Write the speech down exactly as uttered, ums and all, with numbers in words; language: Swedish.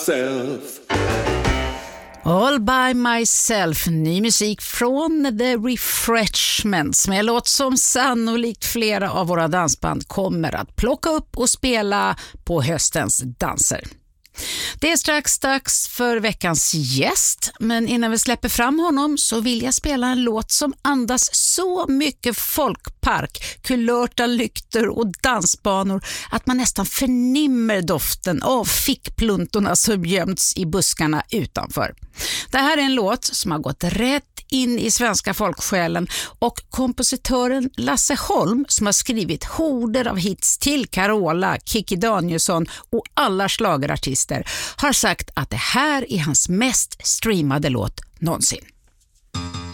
Self. All by myself, ny musik från The Refreshments med en låt som sannolikt flera av våra dansband kommer att plocka upp och spela på höstens danser. Det är strax dags för veckans gäst, men innan vi släpper fram honom så vill jag spela en låt som andas så mycket folkpark, kulörta lyktor och dansbanor att man nästan förnimmer doften av fickpluntorna som gömts i buskarna utanför. Det här är en låt som har gått rätt in i svenska folksjälen och kompositören Lasse Holm, som har skrivit horder av hits till Carola, Kikki Danielsson och alla schlagerartister, har sagt att det här är hans mest streamade låt någonsin.